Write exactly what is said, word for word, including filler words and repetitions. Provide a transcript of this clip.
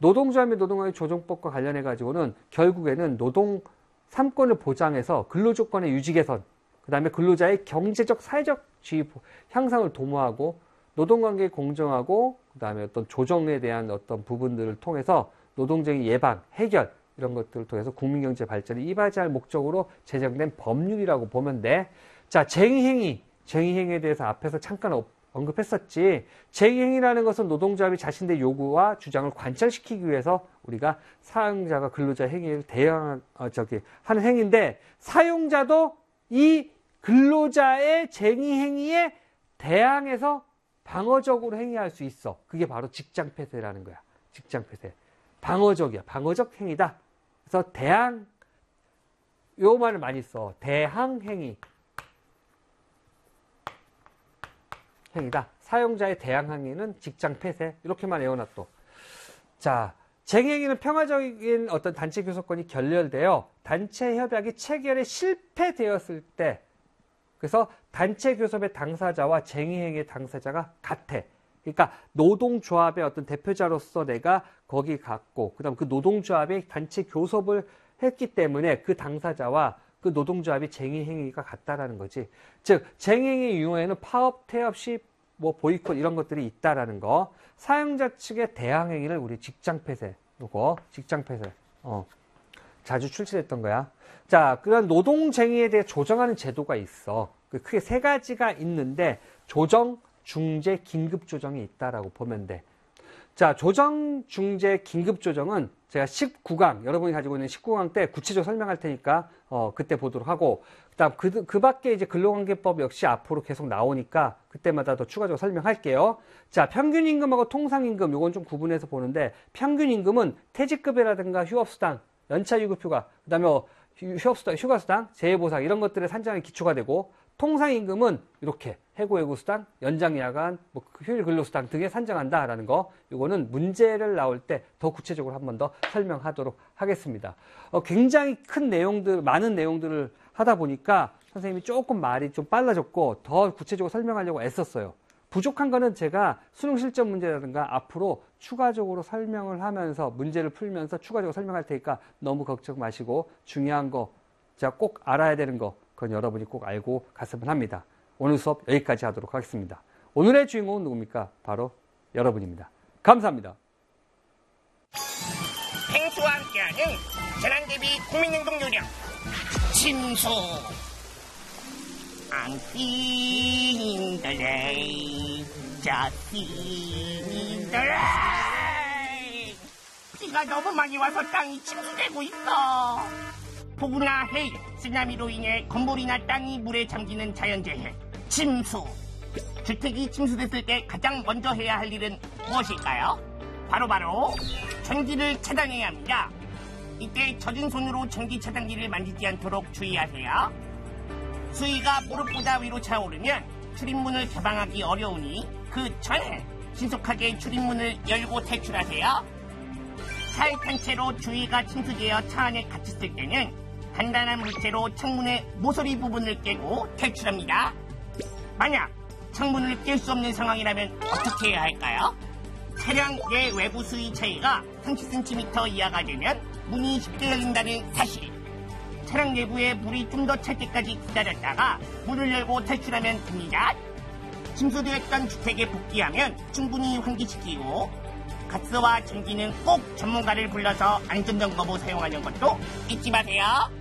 노동조합 및 노동관계 조정법과 관련해 가지고는 결국에는 노동 삼 권을 보장해서 근로조건의 유지 개선, 그 다음에 근로자의 경제적, 사회적 지위 향상을 도모하고 노동관계 공정하고 그 다음에 어떤 조정에 대한 어떤 부분들을 통해서 노동쟁의 예방, 해결 이런 것들을 통해서 국민경제 발전에 이바지할 목적으로 제정된 법률이라고 보면 돼. 자, 쟁의행위, 쟁의행위에 대해서 앞에서 잠깐 언급했었지. 쟁의행위라는 것은 노동조합이 자신들의 요구와 주장을 관철시키기 위해서 우리가 사용자가 근로자 행위를 대항, 어, 저기, 하는 행위인데, 사용자도 이 근로자의 쟁의행위에 대항해서 방어적으로 행위할 수 있어. 그게 바로 직장폐쇄라는 거야. 직장폐쇄. 방어적이야. 방어적 행위다. 그래서 대항, 요 말을 많이 써. 대항행위. 행위다. 사용자의 대항행위는 직장폐쇄. 이렇게만 외워놨또. 자, 쟁의행위는 평화적인 어떤 단체 교섭권이 결렬되어 단체 협약이 체결에 실패되었을 때, 그래서 단체 교섭의 당사자와 쟁의행위의 당사자가 같아. 그러니까 노동조합의 어떤 대표자로서 내가 거기 갔고, 그 다음 그 노동조합의 단체 교섭을 했기 때문에 그 당사자와 그 노동조합이 쟁의행위가 같다라는 거지. 즉, 쟁의행위 유형에는 파업, 태업, 시, 뭐 보이콧 이런 것들이 있다라는 거. 사용자 측의 대항행위를 우리 직장폐쇄, 요거 직장폐쇄, 어, 자주 출시됐던 거야. 자, 그런 노동쟁의에 대해 조정하는 제도가 있어. 크게 세 가지가 있는데 조정, 중재, 긴급 조정이 있다라고 보면 돼. 자, 조정, 중재, 긴급 조정은 제가 십구 강, 여러분이 가지고 있는 십구 강 때 구체적으로 설명할 테니까 어, 그때 보도록 하고, 그다음 그, 그 밖에 이제 근로관계법 역시 앞으로 계속 나오니까 그때마다 더 추가적으로 설명할게요. 자, 평균임금하고 통상임금, 요건 좀 구분해서 보는데, 평균임금은 퇴직급여라든가 휴업수당, 연차유급휴가, 그다음에 뭐 휴업수당, 휴가수당, 재해보상 이런 것들의 산정에 기초가 되고, 통상임금은 이렇게 해고해고수당, 연장야간, 뭐 휴일근로수당 등에 산정한다라는 거, 이거는 문제를 나올 때 더 구체적으로 한 번 더 설명하도록 하겠습니다. 어, 굉장히 큰 내용들, 많은 내용들을 하다 보니까 선생님이 조금 말이 좀 빨라졌고 더 구체적으로 설명하려고 애썼어요. 부족한 거는 제가 수능 실전 문제라든가 앞으로 추가적으로 설명을 하면서 문제를 풀면서 추가적으로 설명할 테니까 너무 걱정 마시고, 중요한 거, 제가 꼭 알아야 되는 거, 그건 여러분이 꼭 알고 갔으면 합니다. 오늘 수업 여기까지 하도록 하겠습니다. 오늘의 주인공은 누굽니까? 바로 여러분입니다. 감사합니다. 펭수와 함께하는 재난대비 국민행동 요령 침수. I'm feeling the rain, just feeling the rain. 비가 너무 많이 와서 땅이 침수되고 있어. 폭우나 해일, 쓰나미로 인해 건물이나 땅이 물에 잠기는 자연재해, 침수. 주택이 침수됐을 때 가장 먼저 해야 할 일은 무엇일까요? 바로바로 전기를 차단해야 합니다. 이때 젖은 손으로 전기 차단기를 만지지 않도록 주의하세요. 수위가 무릎보다 위로 차오르면 출입문을 개방하기 어려우니 그 전에 신속하게 출입문을 열고 탈출하세요. 차에 탄 채로 주위가 침수되어 차 안에 갇혔을 때는 간단한 물체로 창문의 모서리 부분을 깨고 탈출합니다. 만약 창문을 깰 수 없는 상황이라면 어떻게 해야 할까요? 차량 내 외부 수위 차이가 삼십 센티미터 이하가 되면 문이 쉽게 열린다는 사실. 차량 내부에 물이 좀 더 찰 때까지 기다렸다가 문을 열고 탈출하면 됩니다. 침수되었던 주택에 복귀하면 충분히 환기시키고, 가스와 전기는 꼭 전문가를 불러서 안전점검 후 사용하는 것도 잊지 마세요.